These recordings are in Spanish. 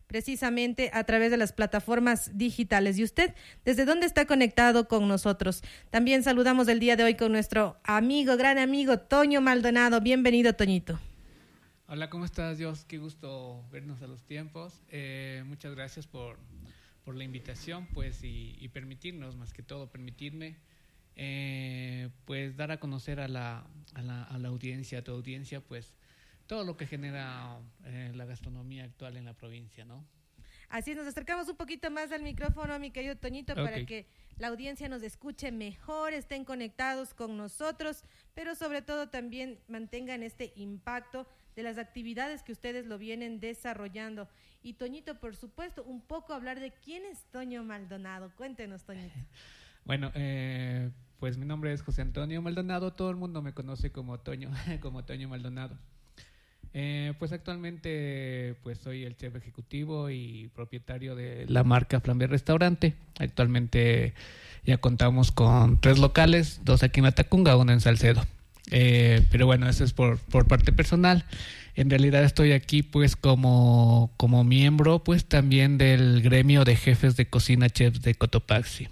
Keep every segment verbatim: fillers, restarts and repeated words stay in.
precisamente a través de las plataformas digitales. ¿Y usted desde dónde está conectado con nosotros? También saludamos el día de hoy con nuestro amigo, gran amigo, Toño Maldonado. Bienvenido, Toñito. Hola, ¿cómo estás, Dios? Qué gusto vernos a los tiempos. Eh, muchas gracias por, por la invitación, pues, y, y permitirnos, más que todo, permitirme, eh, pues, dar a conocer a la, a la, a la audiencia, a tu audiencia, pues, todo lo que genera eh, la gastronomía actual en la provincia, ¿no? Así es, nos acercamos un poquito más al micrófono, mi querido Toñito, Okay. para que la audiencia nos escuche mejor, estén conectados con nosotros, pero sobre todo también mantengan este impacto de las actividades que ustedes lo vienen desarrollando. Y Toñito, por supuesto, un poco hablar de quién es Toño Maldonado. Cuéntenos, Toñito. Bueno, eh, pues mi nombre es José Antonio Maldonado, todo el mundo me conoce como Toño, como Toño Maldonado. Eh, pues actualmente pues soy el chef ejecutivo y propietario de la marca Flambe Restaurante. Actualmente ya contamos con tres locales, dos aquí en Latacunga, uno en Salcedo. Eh, pero bueno, eso es por, por parte personal. En realidad estoy aquí pues como, como miembro pues también del gremio de jefes de cocina chefs de Cotopaxi.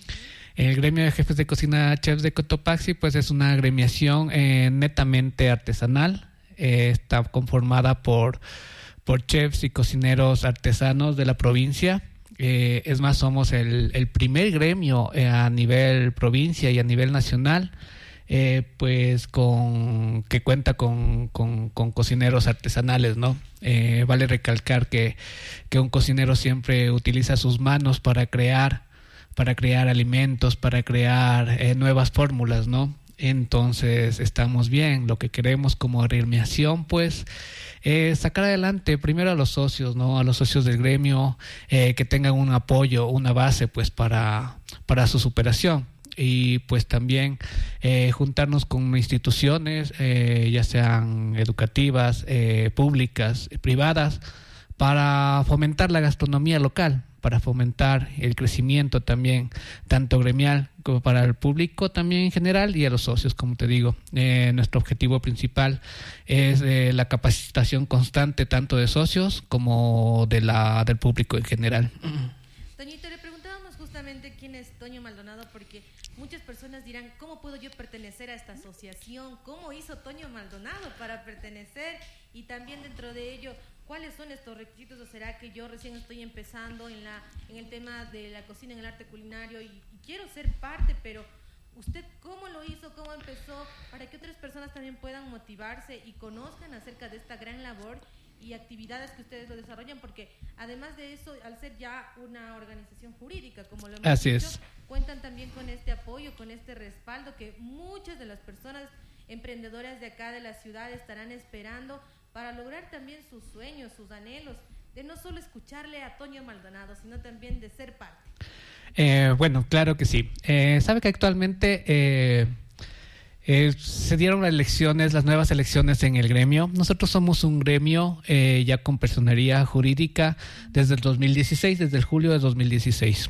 El gremio de jefes de cocina chefs de Cotopaxi pues es una agremiación eh, netamente artesanal. Eh, está conformada por, por chefs y cocineros artesanos de la provincia. Eh, es más, somos el, el primer gremio eh, a nivel provincia y a nivel nacional, eh, pues con que cuenta con, con, con cocineros artesanales, ¿no? Eh, vale recalcar que, que un cocinero siempre utiliza sus manos para crear, para crear alimentos, para crear eh, nuevas fórmulas, ¿no? Entonces estamos bien. Lo que queremos como agremiación pues es sacar adelante primero a los socios, ¿no? A los socios del gremio, eh, que tengan un apoyo, una base pues para, para su superación. Y pues también eh, juntarnos con instituciones, eh, ya sean educativas, eh, públicas, privadas, para fomentar la gastronomía local, para fomentar el crecimiento también, tanto gremial como para el público también en general y a los socios, como te digo. Eh, nuestro objetivo principal es eh, la capacitación constante tanto de socios como de la del público en general. Toñito, le preguntábamos justamente quién es Toño Maldonado, porque muchas personas dirán, ¿cómo puedo yo pertenecer a esta asociación? ¿Cómo hizo Toño Maldonado para pertenecer? Y también dentro de ello, ¿cuáles son estos requisitos? ¿O será que yo recién estoy empezando en la en el tema de la cocina, en el arte culinario y, y quiero ser parte, pero usted cómo lo hizo, cómo empezó, para que otras personas también puedan motivarse y conozcan acerca de esta gran labor y actividades que ustedes lo desarrollan? Porque además de eso, al ser ya una organización jurídica, como lo hemos Así dicho, es. cuentan también con este apoyo, con este respaldo que muchas de las personas emprendedoras de acá de la ciudad estarán esperando para lograr también sus sueños, sus anhelos, de no solo escucharle a Toño Maldonado, sino también de ser parte. Eh, bueno, claro que sí. Eh, sabe que actualmente eh, eh, se dieron las elecciones, las nuevas elecciones en el gremio. Nosotros somos un gremio eh, ya con personería jurídica desde el dos mil dieciséis, desde el julio de dos mil dieciséis.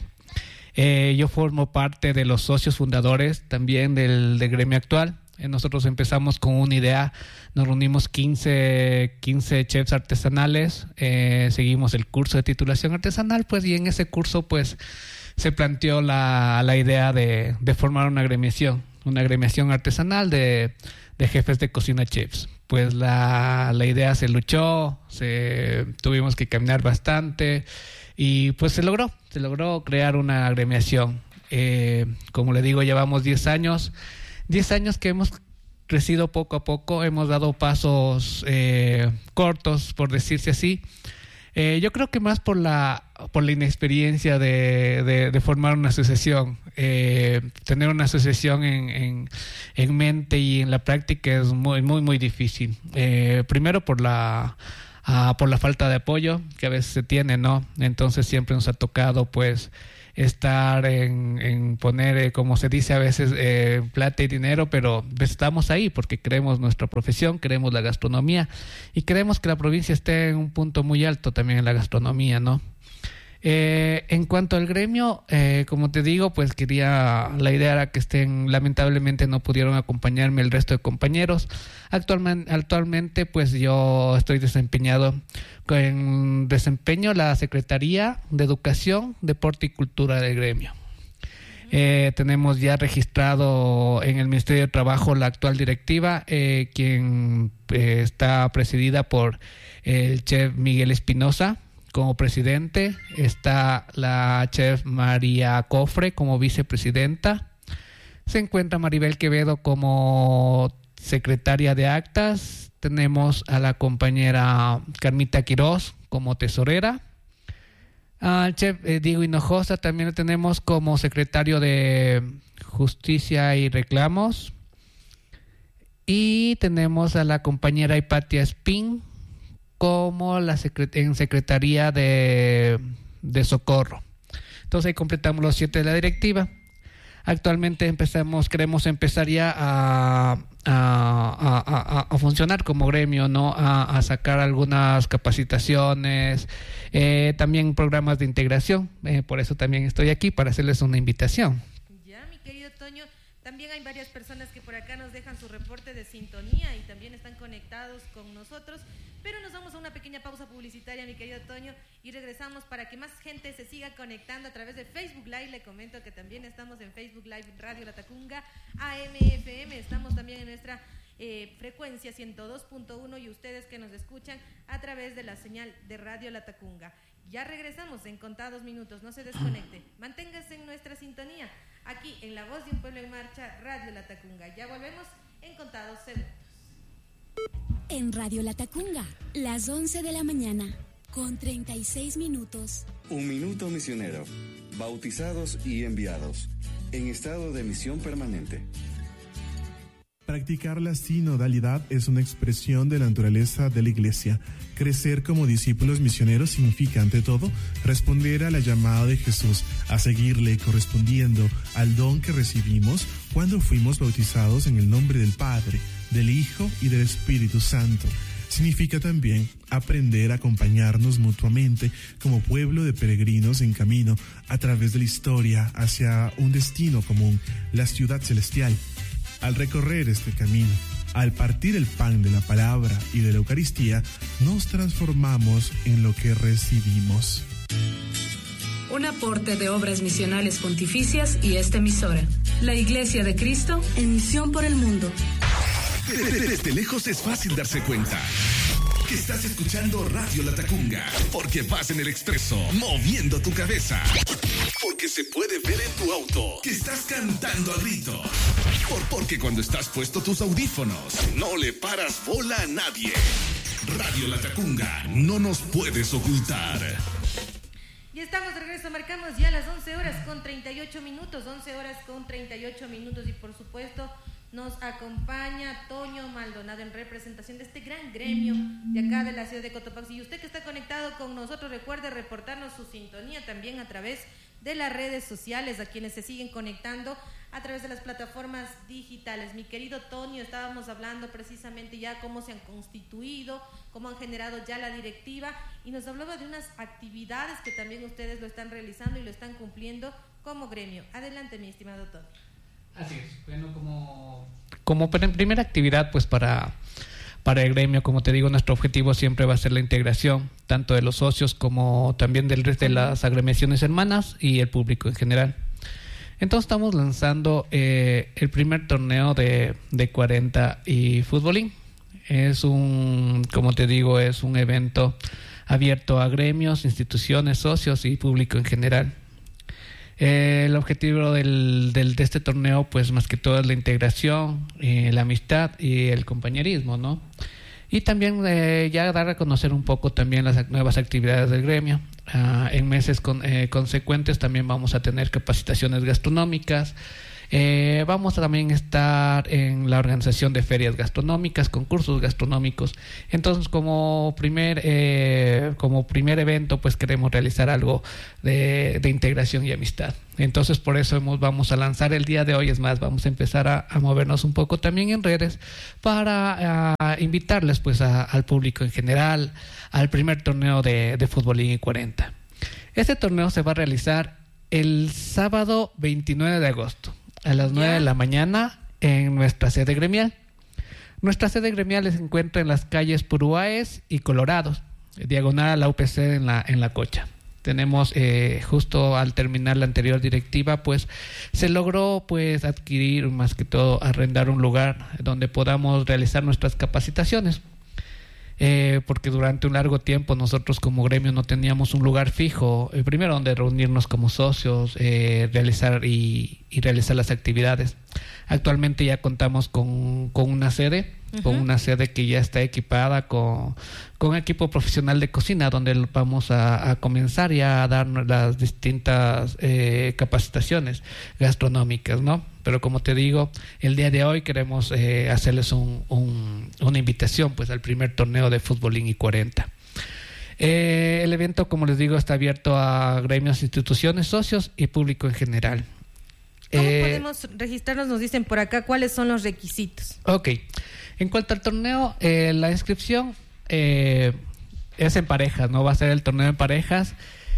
Eh, yo formo parte de los socios fundadores también del, del gremio actual. Nosotros empezamos con una idea, nos reunimos quince, quince chefs artesanales, eh, seguimos el curso de titulación artesanal, pues, y en ese curso pues se planteó la, la idea de, de formar una agremiación, una agremiación artesanal de, de jefes de cocina chefs. Pues la, la idea se luchó, se, tuvimos que caminar bastante y pues se logró, se logró crear una agremiación. Eh, como le digo, llevamos diez años. Diez años que hemos crecido poco a poco, hemos dado pasos eh, cortos, por decirse así. Eh, yo creo que más por la por la inexperiencia de, de, de formar una asociación. Eh, tener una asociación en, en, en mente y en la práctica es muy, muy, muy difícil. Eh, primero por la... Uh, por la falta de apoyo que a veces se tiene, ¿no? Entonces siempre nos ha tocado pues estar en, en poner, eh, como se dice a veces, eh, plata y dinero, pero estamos ahí porque queremos nuestra profesión, queremos la gastronomía y queremos que la provincia esté en un punto muy alto también en la gastronomía, ¿no? Eh, en cuanto al gremio, eh, como te digo, pues quería, la idea era que estén, lamentablemente no pudieron acompañarme el resto de compañeros. Actualmente, actualmente pues yo estoy desempeñado en desempeño la Secretaría de Educación, Deporte y Cultura del gremio. Eh, tenemos ya registrado en el Ministerio de Trabajo la actual directiva, eh, quien eh, está presidida por el chef Miguel Espinosa como presidente. Está la chef María Cofre como vicepresidenta. Se encuentra Maribel Quevedo como secretaria de actas. Tenemos a la compañera Carmita Quiroz como tesorera. Al chef eh, Diego Hinojosa también lo tenemos como secretario de Justicia y Reclamos. Y tenemos a la compañera Hipatia Espín como la secret- en Secretaría de, de Socorro. Entonces ahí completamos los siete de la directiva. Actualmente empezamos, queremos empezar ya a, a, a, a, a funcionar como gremio, ¿no? A, a sacar algunas capacitaciones, eh, también programas de integración. Eh, por eso también estoy aquí, para hacerles una invitación. Ya, mi querido Toño, también hay varias personas que por acá nos dejan su reporte de sintonía y también están conectados con nosotros. Pero nos vamos a una pequeña pausa publicitaria, mi querido Toño, y regresamos para que más gente se siga conectando a través de Facebook Live. Le comento que también estamos en Facebook Live Radio Latacunga, A M F M. Estamos también en nuestra eh, frecuencia ciento dos punto uno y ustedes que nos escuchan a través de la señal de Radio Latacunga. Ya regresamos en contados minutos, no se desconecte. Manténgase en nuestra sintonía, aquí en La Voz de un Pueblo en Marcha, Radio Latacunga. Ya volvemos en contados segundos. En Radio Latacunga, las once de la mañana, con treinta y seis minutos. Un minuto misionero, bautizados y enviados, en estado de misión permanente. Practicar la sinodalidad es una expresión de la naturaleza de la Iglesia. Crecer como discípulos misioneros significa, ante todo, responder a la llamada de Jesús, a seguirle correspondiendo al don que recibimos cuando fuimos bautizados en el nombre del Padre, del Hijo y del Espíritu Santo. Significa también aprender a acompañarnos mutuamente como pueblo de peregrinos en camino a través de la historia hacia un destino común, la ciudad celestial. Al recorrer este camino, al partir el pan de la palabra y de la Eucaristía, nos transformamos en lo que recibimos. Un aporte de Obras Misionales Pontificias y esta emisora. La Iglesia de Cristo en misión por el mundo. Desde lejos es fácil darse cuenta que estás escuchando Radio Latacunga, porque vas en el expreso, moviendo tu cabeza, porque se puede ver en tu auto que estás cantando a grito, por, porque cuando estás puesto tus audífonos, no le paras bola a nadie. Radio Latacunga, no nos puedes ocultar. Y estamos de regreso, marcamos ya las once horas con treinta y ocho minutos, once horas con treinta y ocho minutos y por supuesto nos acompaña Toño Maldonado en representación de este gran gremio de acá de la ciudad de Cotopaxi. Y usted que está conectado con nosotros, recuerde reportarnos su sintonía también a través de las redes sociales, a quienes se siguen conectando a través de las plataformas digitales. Mi querido Toño, estábamos hablando precisamente ya cómo se han constituido, cómo han generado ya la directiva y nos hablaba de unas actividades que también ustedes lo están realizando y lo están cumpliendo como gremio. Adelante, mi estimado Toño. Así es. Bueno, como, como primera actividad, pues para, para el gremio, como te digo, nuestro objetivo siempre va a ser la integración, tanto de los socios como también del resto de las agremiaciones hermanas y el público en general. Entonces estamos lanzando eh, el primer torneo de, de cuarenta y futbolín. Es un, como te digo, es un evento abierto a gremios, instituciones, socios y público en general. Eh, el objetivo del, del, de este torneo, pues más que todo es la integración, eh, la amistad y el compañerismo, ¿no? Y también eh, ya dar a conocer un poco también las nuevas actividades del gremio. Uh, en meses con, eh, consecuentes también vamos a tener capacitaciones gastronómicas. Eh, vamos a también estar en la organización de ferias gastronómicas, concursos gastronómicos. Entonces, como primer eh, como primer evento, pues queremos realizar algo de, de integración y amistad. Entonces, por eso hemos, vamos a lanzar el día de hoy. Es más, vamos a empezar a, a movernos un poco también en redes para uh, invitarles pues a, al público en general al primer torneo de, de futbolín y cuarenta. Este torneo se va a realizar el sábado veintinueve de agosto a las nueve de la mañana en nuestra sede gremial. Nuestra sede gremial se encuentra en las calles Puruáez y Colorados, diagonal a la U P C en la, en la Cocha. Tenemos eh, justo al terminar la anterior directiva, pues se logró pues adquirir, más que todo arrendar un lugar donde podamos realizar nuestras capacitaciones. Eh, porque durante un largo tiempo nosotros como gremio no teníamos un lugar fijo, eh, primero donde reunirnos como socios, eh, realizar y, y realizar las actividades. Actualmente ya contamos con, con una sede, uh-huh. con una sede que ya está equipada con, con equipo profesional de cocina, donde vamos a, a comenzar ya a dar las distintas eh, capacitaciones gastronómicas, ¿no? Pero como te digo, el día de hoy queremos eh, hacerles un, un, una invitación pues al primer torneo de Fútbolín y cuarenta. Eh, el evento, como les digo, está abierto a gremios, instituciones, socios y público en general. ¿Cómo eh, podemos registrarnos? Nos dicen por acá cuáles son los requisitos. Ok. En cuanto al torneo, eh, la inscripción eh, es en parejas, ¿no? Va a ser el torneo en parejas.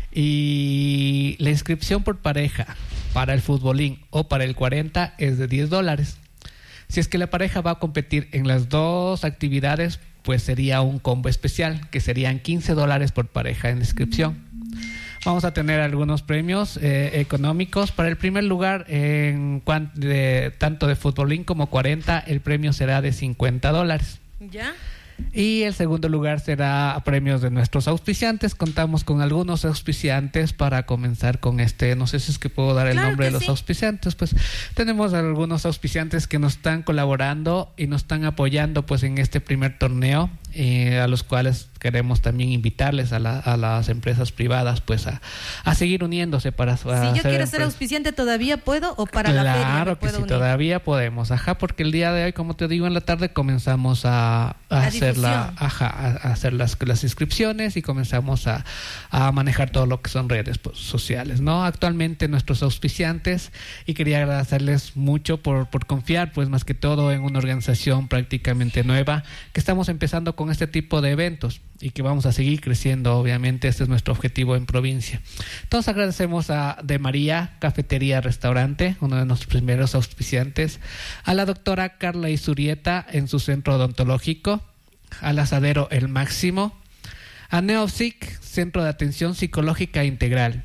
Y la inscripción por pareja para el Fútbolín o para el cuarenta es de diez dólares. Si es que la pareja va a competir en las dos actividades, pues sería un combo especial, que serían quince dólares por pareja en inscripción. Vamos a tener algunos premios eh, económicos. Para el primer lugar, en cuan, de, tanto de Fútbolín como cuarenta, el premio será de cincuenta dólares. ¿Ya? Y el segundo lugar será a premios de nuestros auspiciantes. Contamos con algunos auspiciantes para comenzar con este. No sé si es que puedo dar el claro nombre de los sí. auspiciantes. Pues tenemos algunos auspiciantes que nos están colaborando y nos están apoyando pues en este primer torneo, eh, a los cuales queremos también invitarles a, la, a las empresas privadas pues a, a seguir uniéndose para, para si yo quiero empresas. ser auspiciante, ¿todavía puedo o para claro la feria me que puedo sí, unir? todavía podemos, ajá, porque el día de hoy, como te digo, en la tarde comenzamos a, a, a hacer la, ajá, a, a hacer las, las inscripciones y comenzamos a, a manejar todo lo que son redes pues, sociales, ¿no? Actualmente nuestros auspiciantes, y quería agradecerles mucho por, por confiar, pues más que todo en una organización prácticamente nueva, que estamos empezando con este tipo de eventos y que vamos a seguir creciendo, obviamente, este es nuestro objetivo en provincia. Entonces agradecemos a De María Cafetería Restaurante, uno de nuestros primeros auspiciantes, a la doctora Carla Isurieta en su centro odontológico, al asadero El Máximo, a Neopsic, Centro de Atención Psicológica Integral,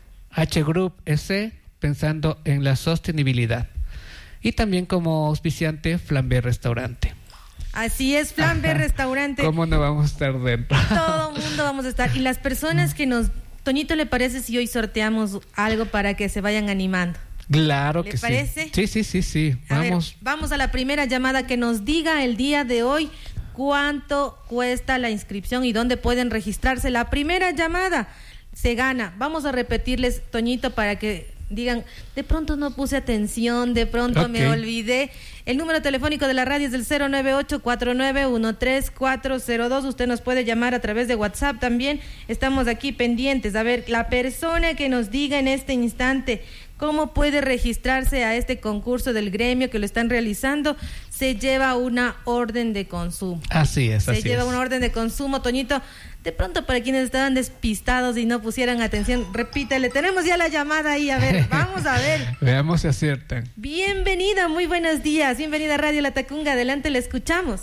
H Group S, pensando en la sostenibilidad, y también como auspiciante Flambé Restaurante. Así es, Flambé Restaurante. ¿Cómo no vamos a estar dentro? Todo el mundo vamos a estar. Y las personas que nos... Toñito, ¿le parece si hoy sorteamos algo para que se vayan animando? Claro que sí. ¿Le parece? Sí, sí, sí, sí. A vamos. ver, vamos a la primera llamada, que nos diga el día de hoy cuánto cuesta la inscripción y dónde pueden registrarse. La primera llamada se gana. Vamos a repetirles, Toñito, para que digan, de pronto no puse atención, de pronto okay. me olvidé. El número telefónico de la radio es el cero nueve ocho, cuatro nueve uno, tres cuatro cero dos. Usted nos puede llamar a través de WhatsApp también. Estamos aquí pendientes. A ver, la persona que nos diga en este instante cómo puede registrarse a este concurso del gremio que lo están realizando, se lleva una orden de consumo. Así es, se así lleva es. una orden de consumo, Toñito. De pronto, para quienes estaban despistados y no pusieran atención, repítele, tenemos ya la llamada ahí, a ver, vamos a ver. Veamos si aciertan. Bienvenida, muy buenos días, bienvenida a Radio La Tacunga, adelante, le escuchamos.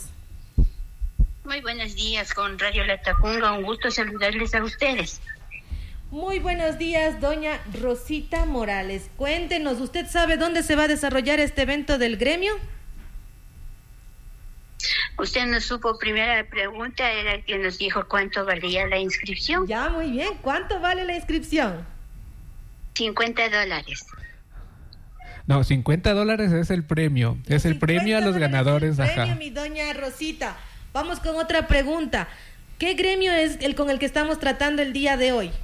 Muy buenos días con Radio La Tacunga, un gusto saludarles a ustedes. Muy buenos días, doña Rosita Morales. Cuéntenos, ¿usted sabe dónde se va a desarrollar este evento del gremio? Usted nos supo, primera pregunta era que nos dijo cuánto valía la inscripción. Ya, muy bien. ¿Cuánto vale la inscripción? cincuenta dólares. No, cincuenta dólares es el premio. Es el premio a los ganadores. Es el premio, ajá. mi doña Rosita. Vamos con otra pregunta. ¿Qué gremio es el con el que estamos tratando el día de hoy?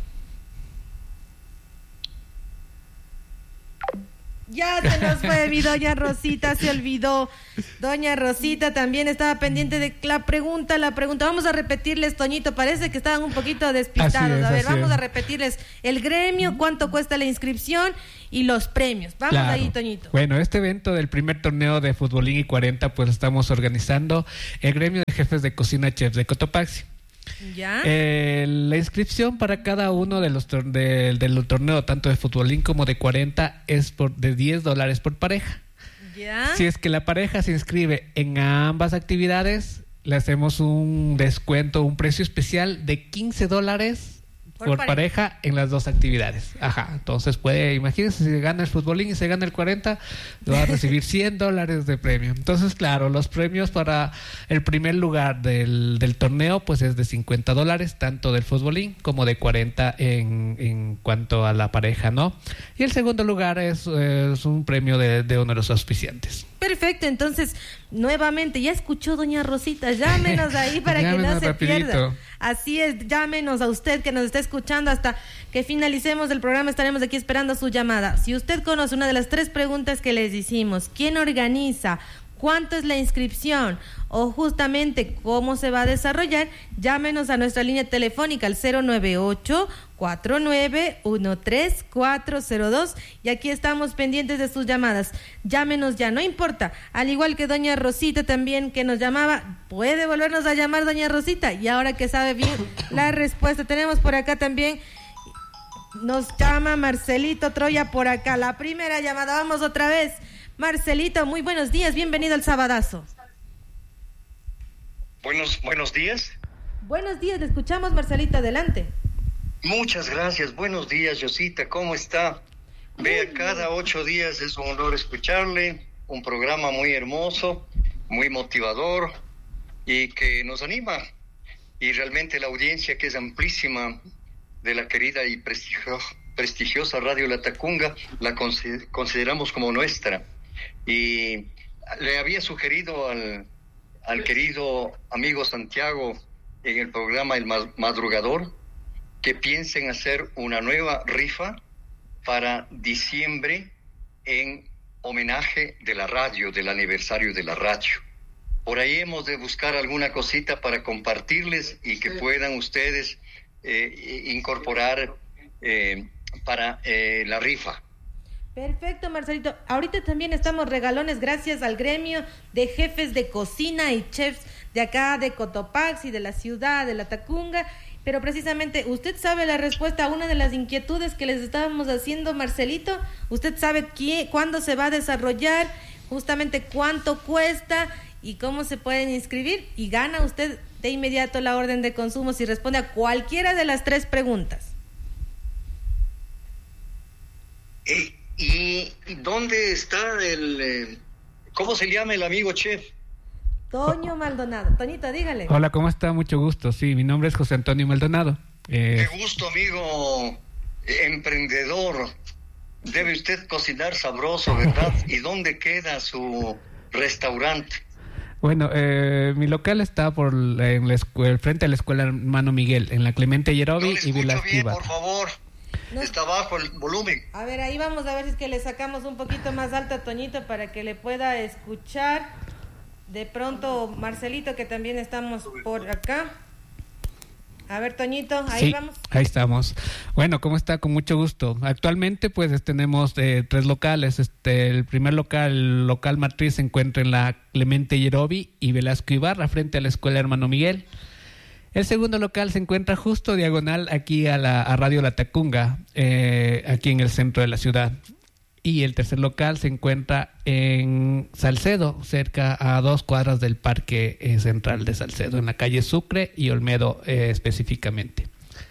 Ya se nos fue mi doña Rosita, se olvidó. Doña Rosita también estaba pendiente de la pregunta, la pregunta. Vamos a repetirles, Toñito, parece que estaban un poquito despistados. Es, a ver, vamos es. a repetirles el gremio, cuánto cuesta la inscripción y los premios. Vamos claro. ahí, Toñito. Bueno, este evento del primer torneo de Fútbolín y cuarenta, pues estamos organizando el gremio de jefes de cocina chefs de Cotopaxi. ¿Ya? Eh, la inscripción para cada uno de los tor- de, del torneo, tanto de futbolín como de cuarenta, es por de diez dólares por pareja. ¿Ya? Si es que la pareja se inscribe en ambas actividades, le hacemos un descuento, un precio especial de quince dólares por, por pareja. pareja en las dos actividades. Ajá, entonces puede, imagínense, si gana el futbolín y se gana el cuarenta, va a recibir cien dólares de premio. Entonces, claro, los premios para el primer lugar del, del torneo, pues es de cincuenta dólares, tanto del futbolín como de cuarenta en, en cuanto a la pareja, ¿no? Y el segundo lugar es, es un premio de, de uno de los auspiciantes. Perfecto, entonces, nuevamente, ya escuchó doña Rosita, llámenos ahí para que no se rapidito. pierda. Así es, llámenos a usted que nos está escuchando hasta que finalicemos el programa, estaremos aquí esperando su llamada. Si usted conoce una de las tres preguntas que les hicimos, ¿quién organiza? ¿Cuánto es la inscripción? O justamente cómo se va a desarrollar, llámenos a nuestra línea telefónica al cero nueve ocho, cuatro nueve uno tres, cuatro cero dos y aquí estamos pendientes de sus llamadas. Llámenos ya, no importa. Al igual que doña Rosita también que nos llamaba, puede volvernos a llamar doña Rosita y ahora que sabe bien la respuesta. Tenemos por acá también, nos llama Marcelito Troya por acá. La primera llamada, vamos otra vez. Marcelito, muy buenos días, bienvenido al Sabadazo. Buenos, buenos días. Buenos días, le escuchamos, Marcelito, adelante. Muchas gracias, buenos días, Josita, ¿cómo está? Vea, cada ocho días es un honor escucharle, un programa muy hermoso, muy motivador y que nos anima. Y realmente la audiencia, que es amplísima, de la querida y prestigio, prestigiosa Radio Latacunga, la consider, consideramos como nuestra. Y le había sugerido al, al querido amigo Santiago en el programa El Madrugador que piensen hacer una nueva rifa para diciembre en homenaje de la radio, del aniversario de la radio. Por ahí hemos de buscar alguna cosita para compartirles y que puedan ustedes eh, incorporar eh, para eh, la rifa. Perfecto, Marcelito. Ahorita también estamos regalones gracias al gremio de jefes de cocina y chefs de acá de Cotopaxi, de la ciudad de Latacunga. Pero precisamente, ¿usted sabe la respuesta a una de las inquietudes que les estábamos haciendo, Marcelito? ¿Usted sabe qué, cuándo se va a desarrollar, justamente cuánto cuesta y cómo se pueden inscribir? Y gana usted de inmediato la orden de consumo si responde a cualquiera de las tres preguntas. Eh, ¿Y dónde está el... Eh, ¿cómo se llama el amigo chef? Toño Maldonado. Toñito, dígale. Hola, ¿cómo está? Mucho gusto. Sí, mi nombre es José Antonio Maldonado. Eh... Qué gusto, amigo emprendedor. Debe usted cocinar sabroso, ¿verdad? ¿Y dónde queda su restaurante? Bueno, eh, mi local está por en la escuela, frente a la escuela Hermano Miguel, en la Clemente Yerobi no y Vilasquiva. Por favor, no. Está bajo el volumen. A ver, ahí vamos a ver si es que le sacamos un poquito más alto a Toñito para que le pueda escuchar. De pronto, Marcelito, que también estamos por acá. A ver, Toñito, ahí sí, vamos. Ahí estamos. Bueno, ¿cómo está? Con mucho gusto. Actualmente, pues, tenemos eh, tres locales. Este, el primer local, el local matriz, se encuentra en la Clemente Yerobi y Velasco Ibarra, frente a la escuela Hermano Miguel. El segundo local se encuentra justo diagonal aquí a la a Radio Latacunga, eh, aquí en el centro de la ciudad. Y el tercer local se encuentra en Salcedo, cerca a dos cuadras del Parque eh, Central de Salcedo, en la calle Sucre y Olmedo eh, específicamente.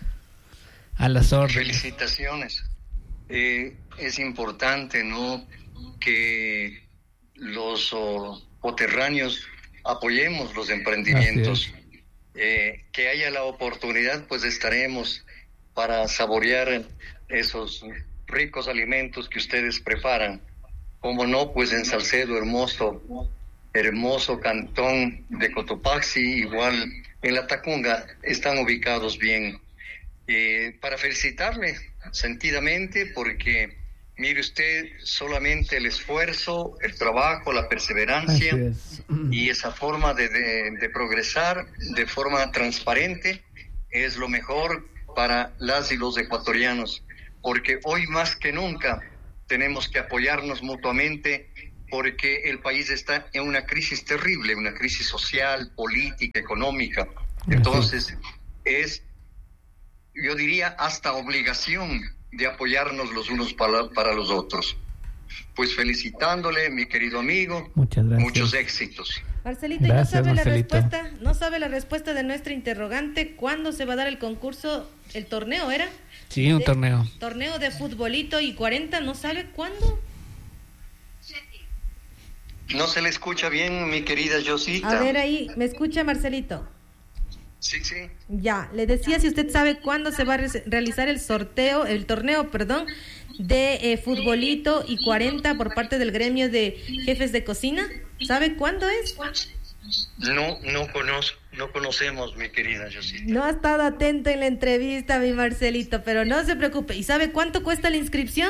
A las órdenes. Felicitaciones. Eh, es importante, ¿no?, que los oh, coterráneos apoyemos los emprendimientos. Eh, que haya la oportunidad, pues estaremos para saborear esos ricos alimentos que ustedes preparan. Como no, pues en Salcedo, hermoso, hermoso cantón de Cotopaxi, igual en Latacunga, están ubicados bien. Eh, para felicitarle sentidamente, porque mire usted, solamente el esfuerzo, el trabajo, la perseverancia y esa forma de, de, de progresar de forma transparente es lo mejor para las y los ecuatorianos. Porque hoy más que nunca tenemos que apoyarnos mutuamente, porque el país está en una crisis terrible, una crisis social, política, económica. Entonces, es, yo diría, hasta obligación de apoyarnos los unos para, para los otros. Pues felicitándole, mi querido amigo, muchas gracias. Muchos éxitos. Marcelito, Gracias, ¿y no sabe Marcelito. la respuesta? ¿No sabe la respuesta de nuestra interrogante? ¿Cuándo se va a dar el concurso, el torneo, era? Sí, un de, torneo. Torneo de futbolito y cuarenta, ¿no sabe cuándo? No se le escucha bien, mi querida Josita. A ver ahí, ¿me escucha Marcelito? Sí, sí. Ya, le decía si usted sabe cuándo se va a re- realizar el sorteo, el torneo, perdón, de eh, futbolito y cuarenta por parte del gremio de jefes de cocina. ¿Sabe cuándo es? No, no conozco, no conocemos, mi querida Josita. No ha estado atento en la entrevista, mi Marcelito, pero no se preocupe. ¿Y sabe cuánto cuesta la inscripción?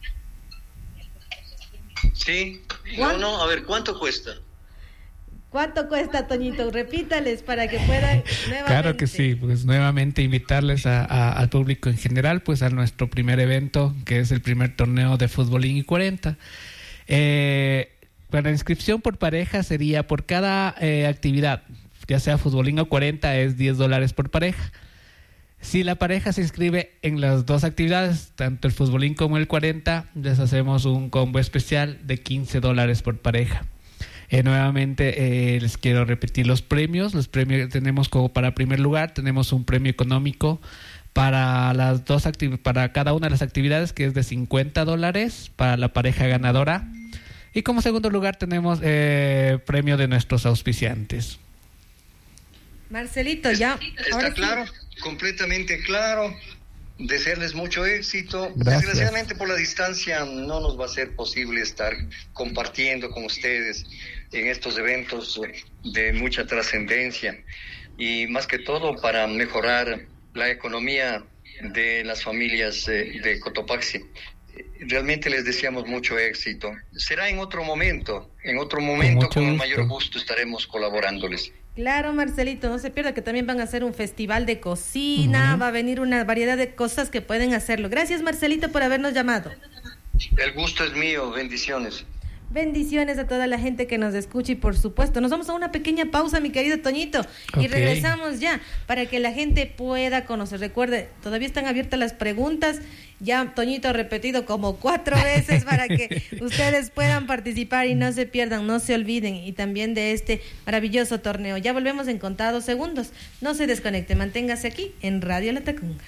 Sí, no, no, a ver, ¿cuánto cuesta? ¿Cuánto cuesta, Toñito? Repítales para que puedan nuevamente. Claro que sí, pues nuevamente invitarles a, a, al público en general, pues a nuestro primer evento, que es el primer torneo de Futbolín y cuarenta. Eh, para la inscripción por pareja sería por cada eh, actividad, ya sea Futbolín o cuarenta, es diez dólares por pareja. Si la pareja se inscribe en las dos actividades, tanto el Futbolín como el cuarenta, les hacemos un combo especial de quince dólares por pareja. Eh, nuevamente eh, les quiero repetir los premios. Los premios que tenemos como para primer lugar, tenemos un premio económico para las dos acti- para cada una de las actividades, que es de cincuenta dólares para la pareja ganadora. Y como segundo lugar tenemos eh, premio de nuestros auspiciantes. Marcelito, ya. Está ahora sí. claro, completamente claro. Desearles mucho éxito. Gracias. Desgraciadamente por la distancia no nos va a ser posible estar compartiendo con ustedes en estos eventos de mucha trascendencia y más que todo para mejorar la economía de las familias de, de Cotopaxi. Realmente les deseamos mucho éxito. Será en otro momento, en otro momento con, con el mayor gusto estaremos colaborándoles. Claro, Marcelito, no se pierda que también van a hacer un festival de cocina, uh-huh. va a venir una variedad de cosas que pueden hacerlo. Gracias, Marcelito, por habernos llamado. El gusto es mío, bendiciones. Bendiciones a toda la gente que nos escucha y por supuesto, nos vamos a una pequeña pausa, mi querido Toñito, okay. y regresamos ya para que la gente pueda conocer. Recuerde, todavía están abiertas las preguntas. Ya Toñito ha repetido como cuatro veces para que ustedes puedan participar y no se pierdan, no se olviden y también de este maravilloso torneo. Ya volvemos en contados segundos. No se desconecte, manténgase aquí en Radio La Tacunga.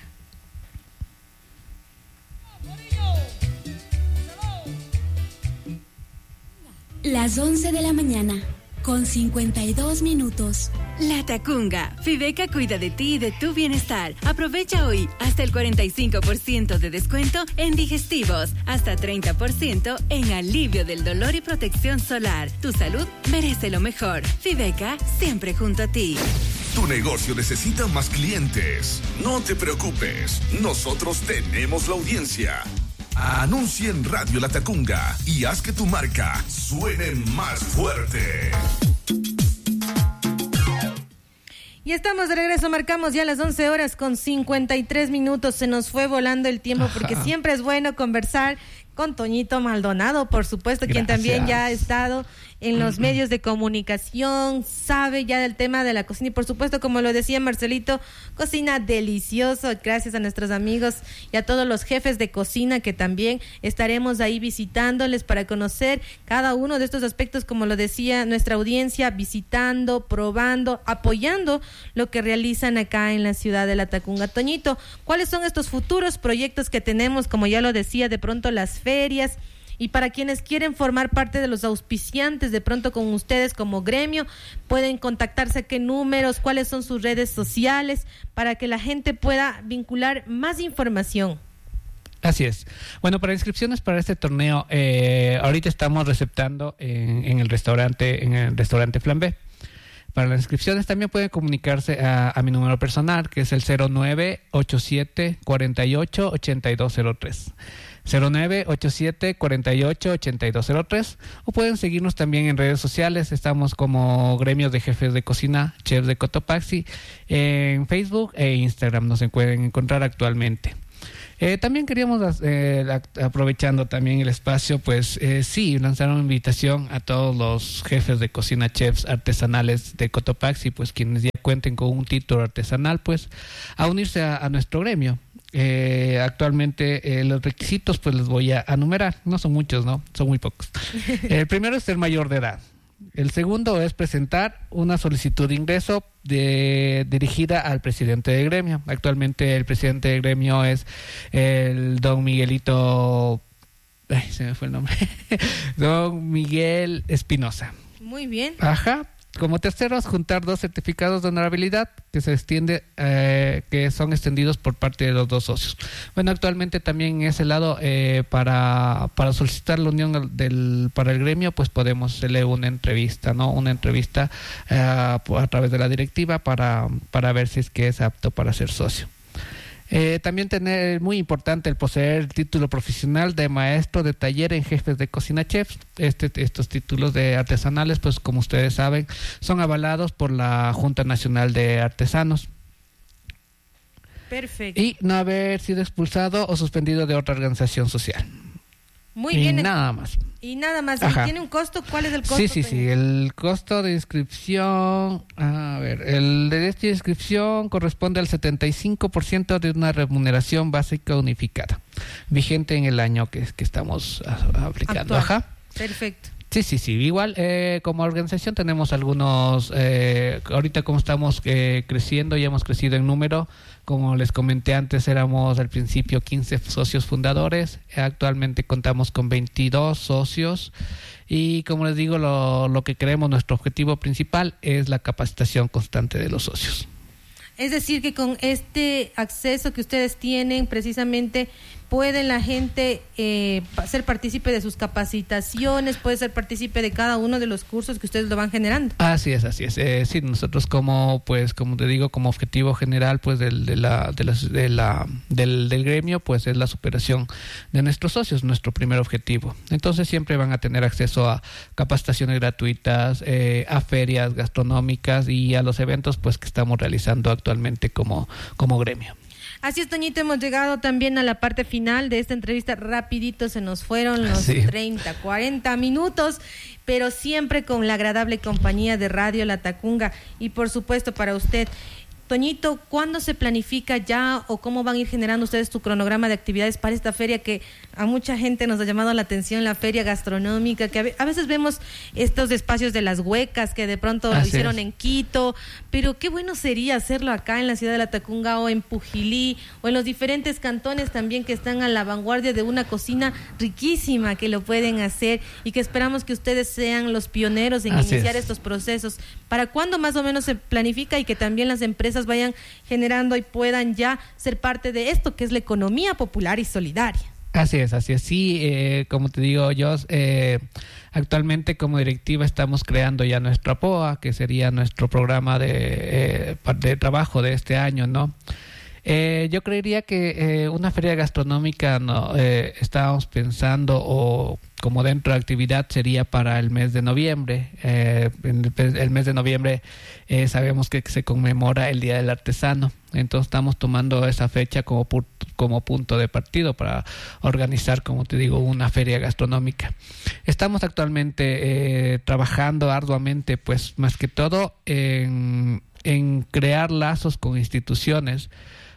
Las once de la mañana, con cincuenta y dos minutos. La Tacunga. Fibeca cuida de ti y de tu bienestar. Aprovecha hoy hasta el cuarenta y cinco por ciento de descuento en digestivos, hasta treinta por ciento en alivio del dolor y protección solar. Tu salud merece lo mejor. Fibeca, siempre junto a ti. Tu negocio necesita más clientes. No te preocupes, nosotros tenemos la audiencia. Anuncia en Radio La Tacunga y haz que tu marca suene más fuerte. Y estamos de regreso, marcamos ya las once horas con cincuenta y tres minutos. Se nos fue volando el tiempo porque Ajá. siempre es bueno conversar con Toñito Maldonado, por supuesto, Gracias. Quien también ya ha estado en los uh-huh. medios de comunicación, sabe ya del tema de la cocina y por supuesto, como lo decía Marcelito, cocina delicioso, gracias a nuestros amigos y a todos los jefes de cocina que también estaremos ahí visitándoles para conocer cada uno de estos aspectos, como lo decía nuestra audiencia, visitando, probando, apoyando lo que realizan acá en la ciudad de La Tacunga. Toñito, ¿cuáles son estos futuros proyectos que tenemos? Como ya lo decía, de pronto las ferias. Y para quienes quieren formar parte de los auspiciantes, de pronto con ustedes como gremio, pueden contactarse a qué números, cuáles son sus redes sociales, para que la gente pueda vincular más información. Así es. Bueno, para inscripciones para este torneo, eh, ahorita estamos receptando en, en el restaurante, en el restaurante Flambé. Para las inscripciones también pueden comunicarse a, a mi número personal, que es el cero nueve ochenta y siete cuarenta y ocho ochenta y dos cero tres. cero nueve ochenta y siete cuarenta y ocho ochenta y dos cero tres, o pueden seguirnos también en redes sociales. Estamos como Gremios de Jefes de Cocina, Chefs de Cotopaxi, en Facebook e Instagram nos pueden encontrar actualmente. Eh, también queríamos, eh, aprovechando también el espacio, pues eh, sí, lanzar una invitación a todos los jefes de cocina, chefs artesanales de Cotopaxi, pues quienes ya cuenten con un título artesanal, pues a unirse a, a nuestro gremio. Eh, actualmente eh, los requisitos pues los voy a enumerar, no son muchos, no, son muy pocos. El primero es ser mayor de edad. El segundo es presentar una solicitud de ingreso de, dirigida al presidente del gremio. Actualmente el presidente del gremio es el don Miguelito, ay, se me fue el nombre, don Miguel Espinosa. Muy bien. Ajá. Como tercero, adjuntar dos certificados de honorabilidad que se extiende, eh, que son extendidos por parte de los dos socios. Bueno, actualmente también en ese lado, eh, para, para solicitar la unión del, para el gremio, pues podemos hacerle una entrevista, ¿no? Una entrevista eh, a través de la directiva para, para ver si es que es apto para ser socio. Eh, también tener, muy importante, el poseer el título profesional de maestro de taller en jefes de cocina chefs. Este, estos títulos de artesanales, pues como ustedes saben, son avalados por la Junta Nacional de Artesanos. Perfecto. Y no haber sido expulsado o suspendido de otra organización social. Muy y bien. nada más. Y nada más. Ajá. ¿Y tiene un costo? ¿Cuál es el costo? Sí, sí, sí. El costo de inscripción, a ver, el derecho de inscripción corresponde al setenta y cinco por ciento de una remuneración básica unificada, vigente en el año que, que estamos a, aplicando. Actual. Ajá. Perfecto. Sí, sí, sí. Igual, eh, como organización tenemos algunos, eh, ahorita como estamos eh, creciendo, ya hemos crecido en número. Como les comenté antes, éramos al principio quince socios fundadores. Actualmente contamos con veintidós socios. Y como les digo, lo, lo que queremos, nuestro objetivo principal es la capacitación constante de los socios. Es decir, que con este acceso que ustedes tienen, precisamente puede la gente eh, ser partícipe de sus capacitaciones, puede ser partícipe de cada uno de los cursos que ustedes lo van generando. Así es, así es. Eh, sí, nosotros como, pues, como te digo, como objetivo general, pues, del, de la, de la, de la, del, del gremio, pues, es la superación de nuestros socios, nuestro primer objetivo. Entonces, siempre van a tener acceso a capacitaciones gratuitas, eh, a ferias gastronómicas y a los eventos, pues, que estamos realizando actualmente como, como gremio. Así es, Toñito, hemos llegado también a la parte final de esta entrevista. Rapidito se nos fueron los sí. treinta, cuarenta minutos, pero siempre con la agradable compañía de Radio La Tacunga y por supuesto para usted. Toñito, ¿cuándo se planifica ya o cómo van a ir generando ustedes tu cronograma de actividades para esta feria que a mucha gente nos ha llamado la atención, la feria gastronómica, que a veces vemos estos espacios de las huecas que de pronto Así lo hicieron es. en Quito, pero qué bueno sería hacerlo acá en la ciudad de La Tacunga o en Pujilí o en los diferentes cantones también que están a la vanguardia de una cocina riquísima que lo pueden hacer y que esperamos que ustedes sean los pioneros en Así iniciar es. estos procesos. ¿Para cuándo más o menos se planifica y que también las empresas vayan generando y puedan ya ser parte de esto que es la economía popular y solidaria? Así es, así es. Sí, eh, como te digo yo, eh, actualmente como directiva estamos creando ya nuestra P O A, que sería nuestro programa de, eh, de trabajo de este año, ¿no? Eh, yo creería que eh, una feria gastronómica, no, eh, estábamos pensando o como dentro de actividad sería para el mes de noviembre. Eh, en el, el mes de noviembre eh, sabemos que se conmemora el Día del Artesano, entonces estamos tomando esa fecha como, pu como punto de partido para organizar, como te digo, una feria gastronómica. Estamos actualmente eh, trabajando arduamente, pues más que todo en, en crear lazos con instituciones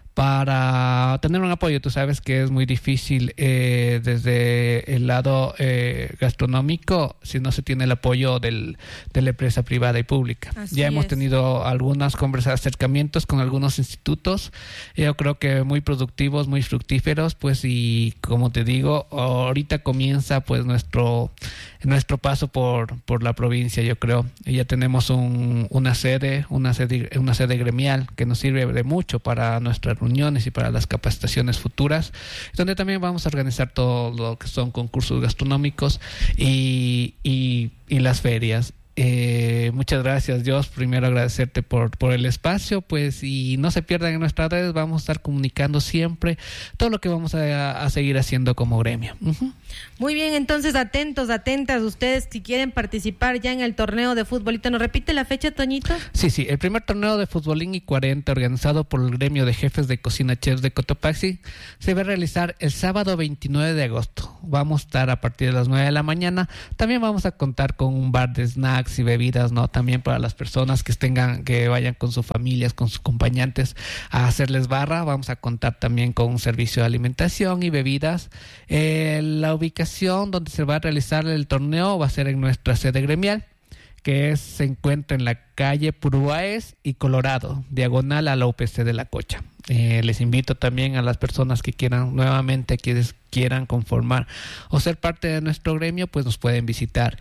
para tener un apoyo. Tú sabes que es muy difícil eh, desde el lado eh, gastronómico si no se tiene el apoyo del, de la empresa privada y pública. Así ya hemos es. tenido algunas conversaciones, acercamientos con algunos institutos, yo creo que muy productivos, muy fructíferos, pues, y como te digo, ahorita comienza pues nuestro nuestro paso por por la provincia, yo creo. Y ya tenemos un, una sede, una sede, una sede gremial que nos sirve de mucho para nuestras reuniones y para las capacitaciones futuras, donde también vamos a organizar todo lo que son concursos gastronómicos y, y, y las ferias. Eh, muchas gracias, Dios. Primero agradecerte por, por el espacio, pues, y no se pierdan en nuestras redes, vamos a estar comunicando siempre todo lo que vamos a, a seguir haciendo como gremio. Uh-huh. Muy bien, entonces atentos, atentas ustedes si quieren participar ya en el torneo de futbolito. ¿Nos repite la fecha, Toñito? Sí, sí, el primer torneo de Futbolín y cuarenta organizado por el gremio de jefes de cocina chefs de Cotopaxi se va a realizar el sábado veintinueve de agosto. Vamos a estar a partir de las nueve de la mañana. También vamos a contar con un bar de snacks y bebidas, ¿no? También para las personas que tengan, que vayan con sus familias, con sus acompañantes a hacerles barra. Vamos a contar también con un servicio de alimentación y bebidas. Eh, la ubicación donde se va a realizar el torneo va a ser en nuestra sede gremial, que es, se encuentra en la calle Puruáez y Colorado, diagonal a la U P C de La Cocha. Eh, les invito también a las personas que quieran, nuevamente, quienes quieran conformar o ser parte de nuestro gremio, pues nos pueden visitar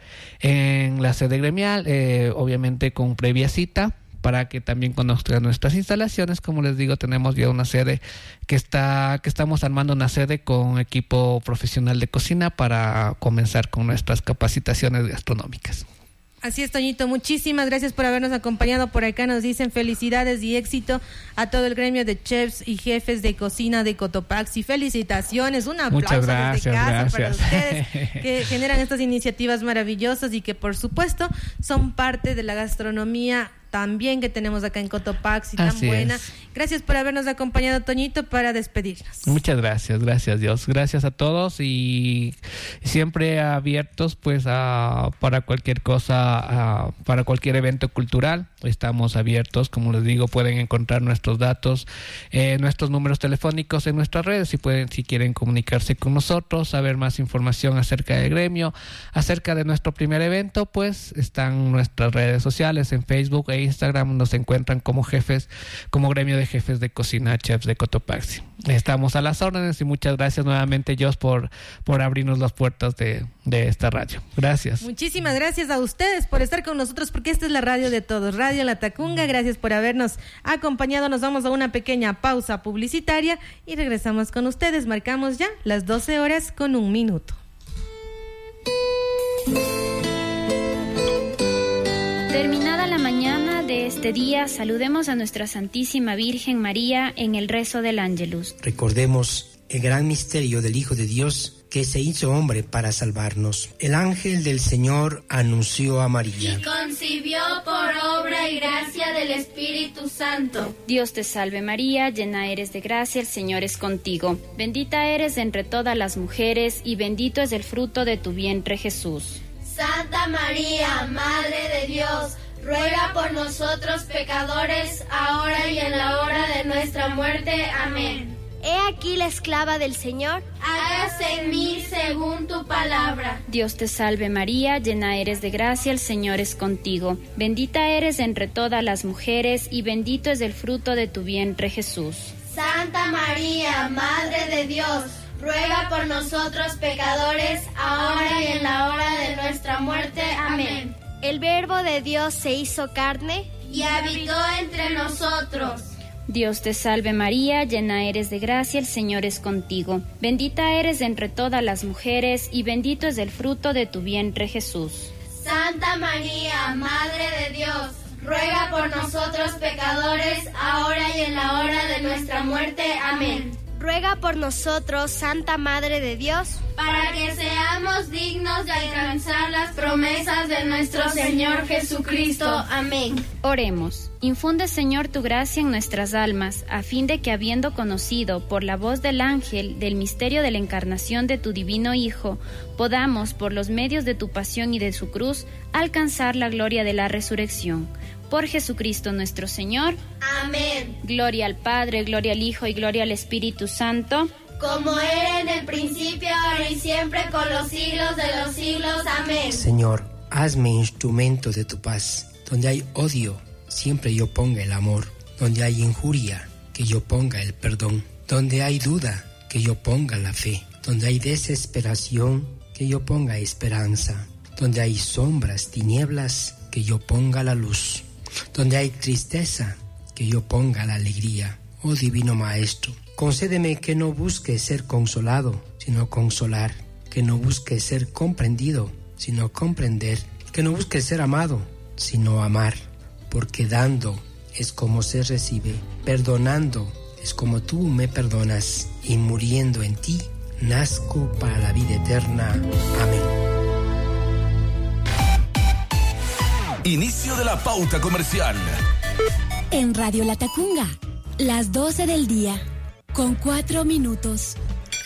en la sede gremial, eh, obviamente con previa cita, para que también conozcan nuestras instalaciones. Como les digo, tenemos ya una sede que está, que estamos armando una sede con equipo profesional de cocina para comenzar con nuestras capacitaciones gastronómicas. Así es, Toñito, muchísimas gracias por habernos acompañado por acá. Nos dicen felicidades y éxito a todo el gremio de chefs y jefes de cocina de Cotopaxi. Felicitaciones, un aplauso Muchas gracias, desde casa gracias. para ustedes que generan estas iniciativas maravillosas y que por supuesto son parte de la gastronomía también que tenemos acá en Cotopaxi, tan Así buena. es. Gracias por habernos acompañado, Toñito, para despedirnos. Muchas gracias, gracias Dios, gracias a todos y siempre abiertos pues a, para cualquier cosa, a, para cualquier evento cultural, estamos abiertos, como les digo, pueden encontrar nuestros datos, eh, nuestros números telefónicos en nuestras redes, si pueden, si quieren comunicarse con nosotros, saber más información acerca del gremio, acerca de nuestro primer evento, pues están nuestras redes sociales en Facebook e Instagram, nos encuentran como jefes, como gremio de jefes de cocina chefs de Cotopaxi. Estamos a las órdenes y muchas gracias nuevamente, Jos, por, por abrirnos las puertas de, de esta radio. Gracias. Muchísimas gracias a ustedes por estar con nosotros, porque esta es la radio de todos, Radio La Tacunga. Gracias por habernos acompañado. Nos vamos a una pequeña pausa publicitaria y regresamos con ustedes. Marcamos ya las doce horas con un minuto. Terminada la mañana de este día, saludemos a nuestra Santísima Virgen María en el rezo del Ángelus. Recordemos el gran misterio del Hijo de Dios que se hizo hombre para salvarnos. El ángel del Señor anunció a María. Y concibió por obra y gracia del Espíritu Santo. Dios te salve María, llena eres de gracia, el Señor es contigo. Bendita eres entre todas las mujeres y bendito es el fruto de tu vientre Jesús. Santa María, Madre de Dios, ruega por nosotros pecadores, ahora y en la hora de nuestra muerte. Amén. He aquí la esclava del Señor. Hágase en mí según tu palabra. Dios te salve María, llena eres de gracia, el Señor es contigo. Bendita eres entre todas las mujeres y bendito es el fruto de tu vientre Jesús. Santa María, Madre de Dios, ruega por nosotros pecadores, ahora y en la hora de nuestra muerte. Amén. El Verbo de Dios se hizo carne y habitó entre nosotros. Dios te salve María, llena eres de gracia, el Señor es contigo. Bendita eres entre todas las mujeres y bendito es el fruto de tu vientre Jesús. Santa María, Madre de Dios, ruega por nosotros pecadores, ahora y en la hora de nuestra muerte. Amén. Ruega por nosotros, Santa Madre de Dios, para que seamos dignos de alcanzar las promesas de nuestro Señor Jesucristo. Amén. Oremos. Infunde, Señor, tu gracia en nuestras almas, a fin de que, habiendo conocido por la voz del ángel del misterio de la encarnación de tu divino Hijo, podamos, por los medios de tu pasión y de su cruz, alcanzar la gloria de la resurrección. Por Jesucristo nuestro Señor. Amén. Gloria al Padre, gloria al Hijo y gloria al Espíritu Santo. Como era en el principio, ahora y siempre, con los siglos de los siglos. Amén. Señor, hazme instrumento de tu paz. Donde hay odio, siempre yo ponga el amor. Donde hay injuria, que yo ponga el perdón. Donde hay duda, que yo ponga la fe. Donde hay desesperación, que yo ponga esperanza. Donde hay sombras, tinieblas, que yo ponga la luz. Donde hay tristeza, que yo ponga la alegría. Oh Divino Maestro, concédeme que no busque ser consolado, sino consolar. Que no busque ser comprendido, sino comprender. que no busques ser amado, sino amar, porque dando es como se recibe, perdonando es como tú me perdonas, y muriendo en ti, nazco para la vida eterna. Amén. Inicio de la pauta comercial. En Radio Latacunga, las doce del día, con cuatro minutos.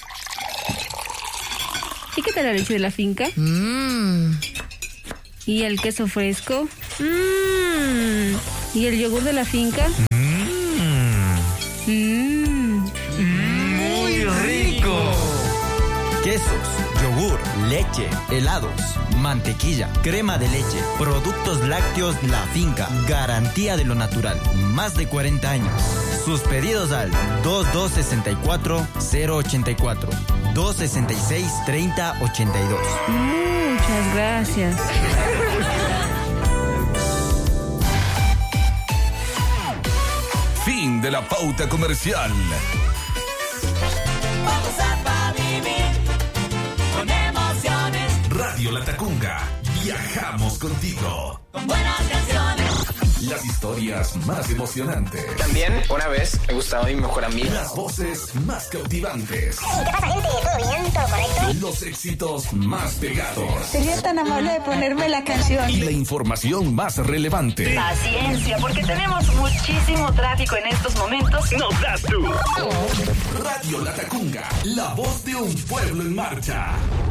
¿Y qué tal la leche de la finca? Mmm. ¿Y el queso fresco? Mmm. ¿Y el yogur de la finca? Mmm. Mmm. Muy rico. Quesos, yogur, leche, helados, mantequilla, crema de leche, productos lácteos La Finca, garantía de lo natural, más de cuarenta años. Sus pedidos al dos dos seis cuatro cero ocho cuatro, dos seis seis tres cero ocho dos. Muchas gracias. Fin de la pauta comercial. Vamos a vivir con emociones. Radio Latacunga, viajamos contigo. Con buenas canciones. Las historias más emocionantes. También, una vez, me gustaba mi mejor amigo. Las voces más cautivantes. ¿Qué pasa, gente? ¿Todo bien? ¿Todo correcto? Los éxitos más pegados. Sería tan amable de ponerme la canción. Y la información más relevante. Paciencia, porque tenemos muchísimo tráfico en estos momentos. ¡Nos das tú! Radio Latacunga, la voz de un pueblo en marcha.